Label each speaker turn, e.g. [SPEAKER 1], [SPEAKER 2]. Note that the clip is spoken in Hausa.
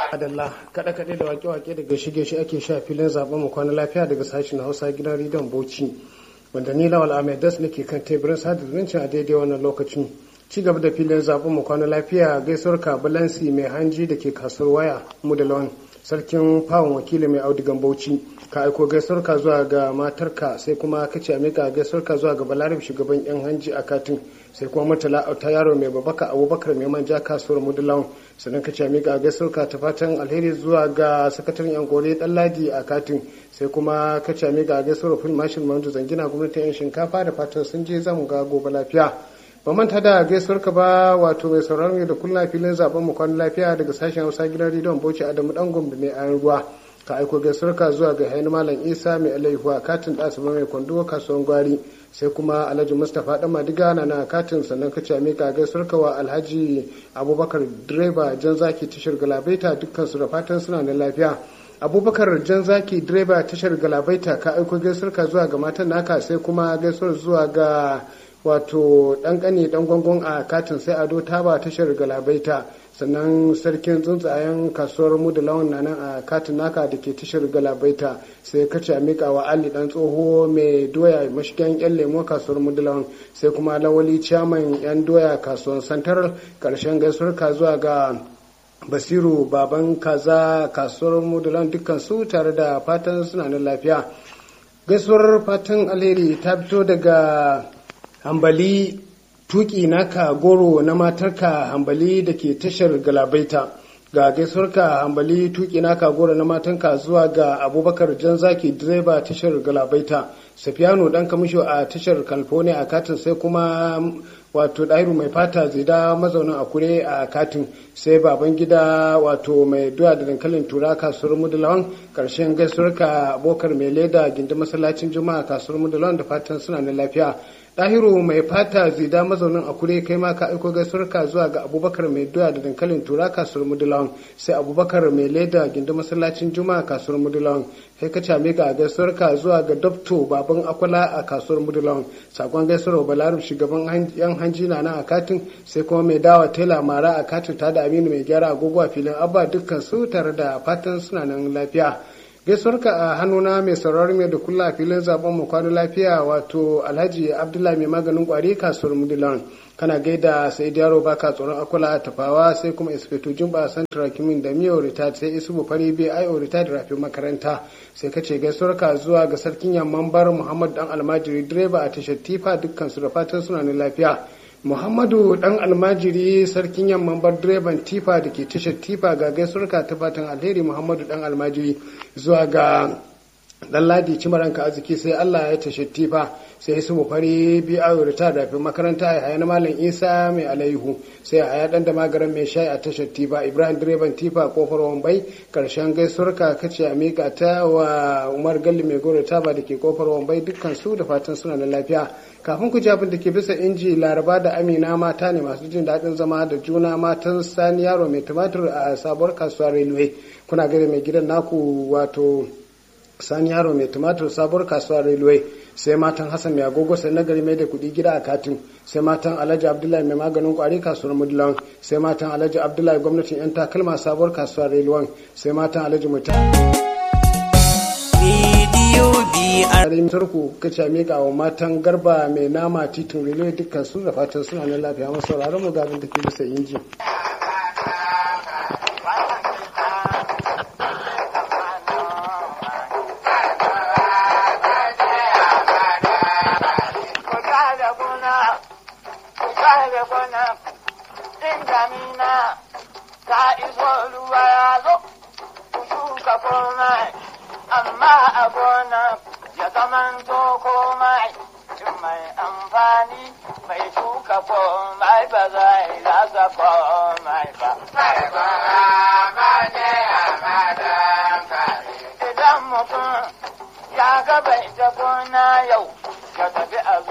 [SPEAKER 1] Adalla kaɗe-kaɗe da wake-wake daga shige ake sha filin zaben mu kwana lafiya daga sashen Hausa gidan rediyon Bauchi, wanda ni Lawal Ahmed Das nake kan teburin sada zumunci a daidai wannan lokacin. Ci gaba da filin zaben mu kwana lafiya gaisuwar Kabulansi mai hanji da ke kasuwar waya mu da lawan sarkin fawon wakili mai audigan Bauchi, ka aiko gaisuwar ka zuwa ga matarka, sai kuma ka ce mika gaisuwar ka zuwa ga Balarab shugaban yan hanji a katin, sai kuma Murtala ta yaro mai babaka Abubakar mai manja kasuwar mu da lawan, sannan ka ce mika gaisuwar ka ta fatan alheri zuwa ga sakataren yan gore Ɗanladi a katin, sai kuma ka ce mika gaisuwar Fil Marshal Mahmudu Zangina gwamnatin yan shinkafa da fatan sun je zamu ga gobe lafiya. Ba manta da gaisuwar ka ba wato mai sauraron da kullum filin zaben mu kwana lafiya daga sashen Hausa gidan rediyon Bauchi Adamu dan Gombe mai ayan ruwa, ka aiko gaisuwar ka zuwa ga Hayin Malam Isa mai alaihuwa katin Dasuba mai kwando kasuwan gwari, sai kuma Alhaji Mustapha dan Madiga na katin, sannan ka ce mika gaisuwar ka wa Alhaji Abubakar direba jan zaki tashar Galabaita, dukkan su da fatan suna da lafiya. Abubakar jan zaki direba tashar Galabaita, ka aiko gaisuwar ka zuwa ga matan naka, sai kuma gaisuwar zuwa ga wato dan kane dan gwangon a katin, sai Ado Taba tashar Galabaita, sannan sarkin tsuntsayen kasuwar mu da lawan nan a katin naka da ke tashar Galabaita, sai kace a mika wa Ali dan tsoho mai doya mashigan yan lemo kasuwar mu da lawan, sai kuma Lawali chairman yan doya kasuwar Central. Karshen gaisuwar ka zuwa ga Basiru baban kaza kasuwar mu da lawan, dukkan su tare da fatan suna da lafiya. Gaisuwar fatan alheri ta fito daga Hambali tuki naka goro na matarka Hambali da ke tashar Galabaita, ga gaisuwarka Hambali tuki naka goro na matanka zuwa ga Abubakar Janzaki direba tashar Galabaita, Safiyanu dan kamisho a tashar California a katin, sai kuma wato Dairu mai fata zida mazaunin Akure a katin, sai baban gida wato mai doya da dankalin tura kasuwar Mudulawan. Karshen gaisuwarka Abokar mai leda gindin masallacin Juma'a kasuwar Mudulawan, da fatan suna da lafiya. Dahiru mai fata zida mazaunin Akure, kai ma ka aiko gaisuwarka zuwa ga Abubakar mai doya da dankalin tura kasuwar Mudulawan, sai Abubakar mai leda gindin masallacin Juma'a kasuwar Mudulawan, sai ka came ga gaisuwarka zuwa ga Dr. Baban Akwala a kasuwar Mudulawan. Sakon gaisuwar Balarab shugaban yan hanji na nan a katin, sai kuma mai dawa tela mara a katin ta da Aminu mai gyara agogo a filin Abba, dukkan su tare da fatan suna nan lafiya. Gaisuwarka a hannuna mai sauraron mai da kulla a filin zaben mu kwano lafiya wato Alhaji Abdullahi mai maganin kwari kasuwar Mudilan, kana gaida sai yaro baka tsoron Akwala a Tafawa, sai kuma Inspector Jumba Santra Kimin da Miyo Retired, sai Isubu Fari BIO Retired rafin makaranta, sai kace gaisuwarka zuwa ga sarkin yamman bar Muhammad dan Almajiri direba a tashar Tifa, dukkan su da fatan suna ne lafiya. Muhammadu dan Almajiri sarkin yamman bar direban Tifa da ke tashar Tifa, ga gaisuwarka ta fatan alheri Muhammadu dan Almajiri zuwa ga Ɗanladi cimaranka arziki, sai Allah ya tashar Tifa, sai su mu fari biyu rita da fi makaranta ya haya na Malam Isa mai alaihu, sai haya dan da magaran mai shayi a tashar Tifa, Ibrahim direban Tifa kofar Wambai. Karshen gaisuwarka kace a mika ta wa Umar Galli mai goro taba da ke kofar Wambai, dukkan su da fatan suna da lafiya. Kafin ku ji abin da ke bisa inji, Laraba da Amina mata ne masu jin daɗin zama da juna, matan Sani yaro mai tumatur a sabuwar kasuwar Railway. Kuna gare mai gidan naku wato Sani yaro mai tumatur sabuwar kasuwar Railway, sai matan Hassan mai agogo sai na gari mai da kuɗi gida a katin, sai matan Alhaji Abdullahi mai maganin kwari kasuwar Mudulawan, sai matan Alhaji Abdullahi gwamnatin yan takalma sabuwar kasuwar Railway, sai matan Alhaji Muta sarku kace mika wa matan Garba mai nama titin Railway, dukkan su da fatan suna nan lafiya. Masu sauraron mu gabin da ke bisa inji.
[SPEAKER 2] Amma a gona ya zamanto komai mai amfani, mai shuka komai ba zai rasa komai ba. Idan mutum ya ga bai ta gona yau, ya tafi a